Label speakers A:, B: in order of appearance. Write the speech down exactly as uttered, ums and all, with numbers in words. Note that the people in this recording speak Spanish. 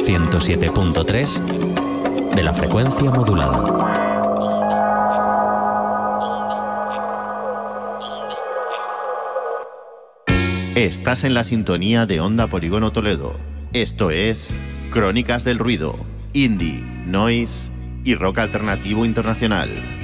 A: ciento siete punto tres de la frecuencia modulada.
B: Estás en la sintonía de Onda Polígono Toledo. Esto es Crónicas del Ruido, Indie, Noise y Rock Alternativo Internacional.